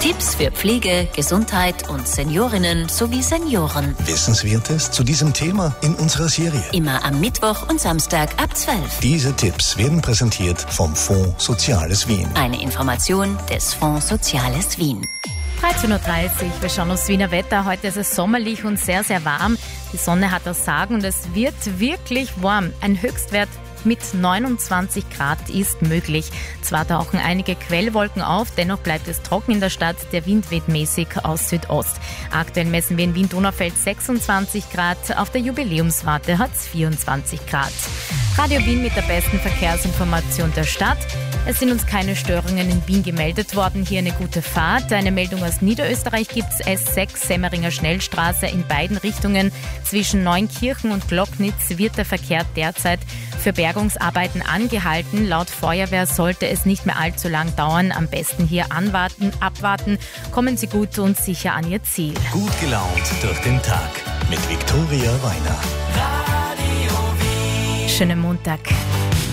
Tipps für Pflege, Gesundheit und Seniorinnen sowie Senioren. Wissenswertes zu diesem Thema in unserer Serie. Immer am Mittwoch und Samstag ab 12. Diese Tipps werden präsentiert vom Fonds Soziales Wien. Eine Information des Fonds Soziales Wien. 13.30 Uhr, wir schauen aufs Wiener Wetter. Heute ist es sommerlich und sehr, sehr warm. Die Sonne hat das Sagen und es wird wirklich warm. Ein Höchstwert mit 29 Grad ist möglich. Zwar tauchen einige Quellwolken auf, dennoch bleibt es trocken in der Stadt. Der Wind weht mäßig aus Südost. Aktuell messen wir in Wien-Donaufeld 26 Grad. Auf der Jubiläumswarte hat es 24 Grad. Radio Wien mit der besten Verkehrsinformation der Stadt. Es sind uns keine Störungen in Wien gemeldet worden. Hier eine gute Fahrt. Eine Meldung aus Niederösterreich gibt es. S6 Semmeringer Schnellstraße in beiden Richtungen. Zwischen Neunkirchen und Glocknitz wird der Verkehr derzeit für Bergungsarbeiten angehalten. Laut Feuerwehr sollte es nicht mehr allzu lang dauern. Am besten hier abwarten. Kommen Sie gut und sicher an Ihr Ziel. Gut gelaunt durch den Tag mit Viktoria Weiner. Schönen Montag.